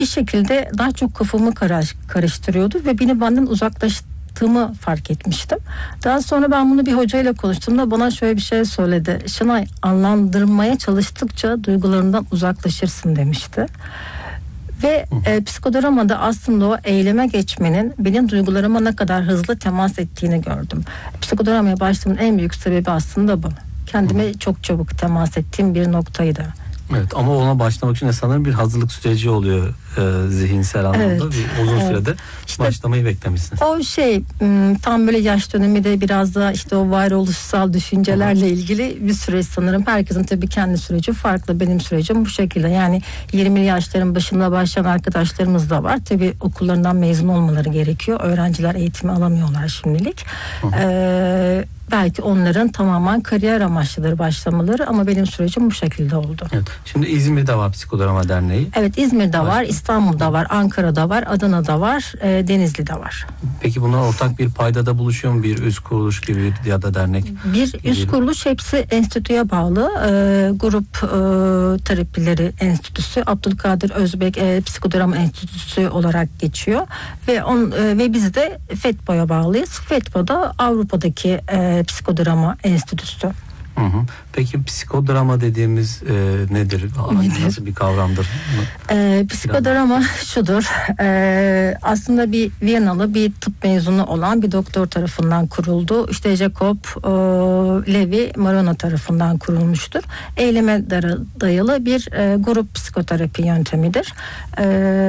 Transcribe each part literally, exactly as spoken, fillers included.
bir şekilde daha çok kafamı karıştırıyordu ve beni benden uzaklaştığımı fark etmiştim. Daha sonra ben bunu bir hocayla konuştuğumda bana şöyle bir şey söyledi. Şenay, anlandırmaya çalıştıkça duygularından uzaklaşırsın demişti. Ve e, psikodramada aslında o eyleme geçmenin benim duygularıma ne kadar hızlı temas ettiğini gördüm. Psikodramaya başlamamın en büyük sebebi aslında bu. Kendime Hı. çok çabuk temas ettiğim bir noktaydı. Evet, ama ona başlamak için de sanırım bir hazırlık süreci oluyor e, zihinsel anlamda. Evet, bir uzun evet. sürede işte başlamayı beklemişsiniz. O şey tam böyle yaş dönemi de biraz da işte o varoluşsal düşüncelerle Hı. ilgili bir süreç sanırım. Herkesin tabii kendi süreci farklı. Benim sürecim bu şekilde. Yani yirmili yaşların başında başlayan arkadaşlarımız da var. Tabii okullarından mezun olmaları gerekiyor. Öğrenciler eğitimi alamıyorlar şimdilik. Eee belki onların tamamen kariyer amaçlıdır başlamaları ama benim sürecim bu şekilde oldu. Evet. Şimdi İzmir'de var Psikodrama Derneği. Evet, İzmir'de Başka. var, İstanbul'da var, Ankara'da var, Adana'da var, e, Denizli'de var. Peki bunlar ortak bir paydada buluşuyor mu? Bir üst kuruluş gibi ya da dernek? Bir gibi. Üst kuruluş, hepsi enstitüye bağlı. E, grup e, terapileri enstitüsü, Abdülkadir Özbek e, Psikodrama Enstitüsü olarak geçiyor ve on e, ve biz de FETPO'ya bağlıyız. FETPO'da Avrupa'daki e, Psikodrama Enstitüsü. Hı hı. Peki psikodrama dediğimiz e, nedir? nedir? Nasıl bir kavramdır? E, psikodrama şudur. E, aslında bir Viyanalı bir tıp mezunu olan bir doktor tarafından kuruldu. İşte Jacob e, Levi Marano tarafından kurulmuştur. Eyleme dayalı bir e, grup psikoterapi yöntemidir. E,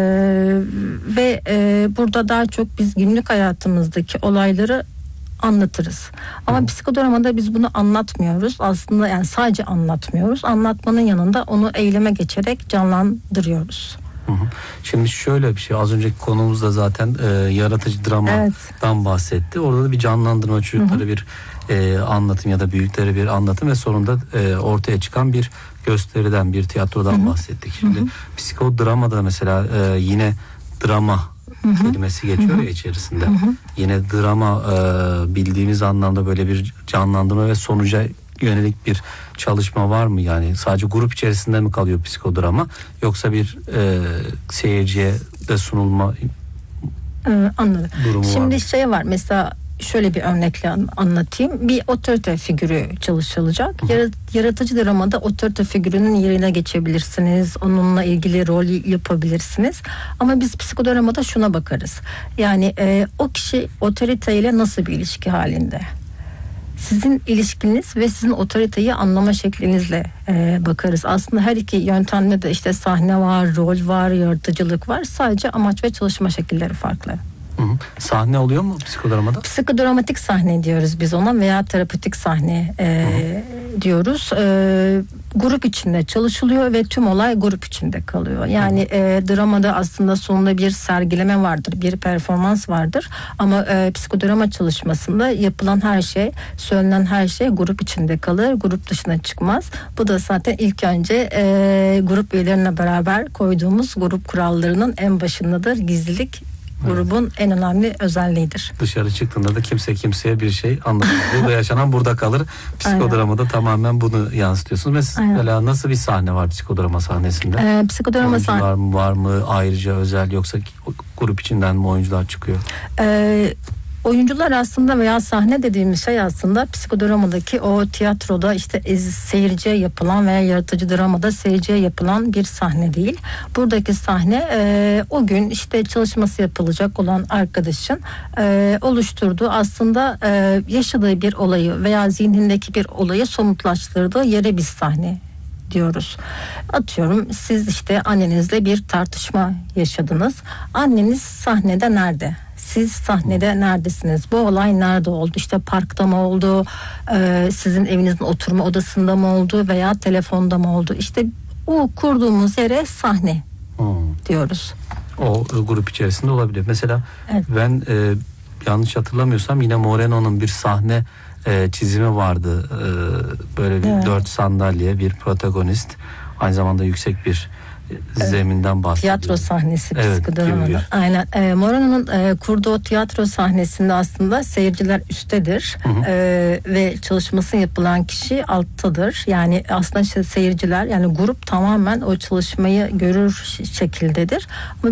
ve e, burada daha çok biz günlük hayatımızdaki olayları anlatırız. Ama Hı. psikodramada biz bunu anlatmıyoruz. Aslında yani sadece anlatmıyoruz. Anlatmanın yanında onu eyleme geçerek canlandırıyoruz. Hı hı. Şimdi şöyle bir şey, az önceki konumuzda zaten e, yaratıcı dramadan evet. bahsetti. Orada da bir canlandırma, çocuklara hı hı. bir e, anlatım ya da büyüklere bir anlatım ve sonunda e, ortaya çıkan bir gösteriden, bir tiyatrodan hı hı. bahsettik. Şimdi hı hı. psikodramada mesela e, yine drama Hı hı. kelimesi geçiyor hı hı. ya içerisinde. Hı hı. Yine drama e, bildiğimiz anlamda böyle bir canlandırma ve sonuca yönelik bir çalışma var mı? Yani sadece grup içerisinde mi kalıyor psikodrama, yoksa bir e, seyirciye de sunulma ee, anladım. durumu Şimdi var mı? şey var mesela, şöyle bir örnekle anlatayım. Bir otorite figürü çalışılacak. Hı. Yaratıcı dramada otorite figürünün yerine geçebilirsiniz. Onunla ilgili rol yapabilirsiniz. Ama biz psikodramada şuna bakarız. Yani e, o kişi otoriteyle nasıl bir ilişki halinde? Sizin ilişkiniz ve sizin otoriteyi anlama şeklinizle e, bakarız. Aslında her iki yöntemde de işte sahne var, rol var, yaratıcılık var. Sadece amaç ve çalışma şekilleri farklı. Hı hı. Sahne oluyor mu psikodramada? Psikodramatik sahne diyoruz biz ona veya terapötik sahne e, diyoruz. E, grup içinde çalışılıyor ve tüm olay grup içinde kalıyor. Yani e, dramada aslında sonunda bir sergileme vardır, bir performans vardır. Ama e, psikodrama çalışmasında yapılan her şey, söylenen her şey grup içinde kalır, grup dışına çıkmaz. Bu da zaten ilk önce e, grup üyelerine beraber koyduğumuz grup kurallarının en başındadır. Gizlilik grubun evet. en önemli özelliğidir. Dışarı çıktığında da kimse kimseye bir şey anlatmaz. Burada yaşanan burada kalır. Psikodramada tamamen bunu yansıtıyorsunuz. Mesela nasıl bir sahne var psikodrama sahnesinde? Ee, psikodrama oyuncular sahne... mı var mı? Ayrıca özel, yoksa grup içinden mi oyuncular çıkıyor? Ee, Oyuncular aslında veya sahne dediğimiz şey aslında psikodramadaki o tiyatroda işte seyirciye yapılan veya yaratıcı dramada seyirciye yapılan bir sahne değil. Buradaki sahne e, o gün işte çalışması yapılacak olan arkadaşın e, oluşturduğu, aslında e, yaşadığı bir olayı veya zihnindeki bir olayı somutlaştırdığı yere biz sahne diyoruz. Atıyorum, siz işte annenizle bir tartışma yaşadınız. Anneniz sahnede nerede? Siz sahnede neredesiniz? Bu olay nerede oldu? İşte parkta mı oldu? Ee, sizin evinizin oturma odasında mı oldu? Veya telefonda mı oldu? İşte o kurduğumuz yere sahne hmm. diyoruz. O grup içerisinde olabilir. Mesela evet. ben e, yanlış hatırlamıyorsam yine Moreno'nun bir sahne e, çizimi vardı. E, böyle bir evet. dört sandalye, bir protagonist, aynı zamanda yüksek bir zeminden bahsediyor. Tiyatro sahnesi evet, psikodramada. Aynen. E, Morano'nun e, kurduğu tiyatro sahnesinde aslında seyirciler üsttedir. Hı hı. E, ve çalışması yapılan kişi alttadır. Yani aslında işte seyirciler, yani grup tamamen o çalışmayı görür şekildedir. Ama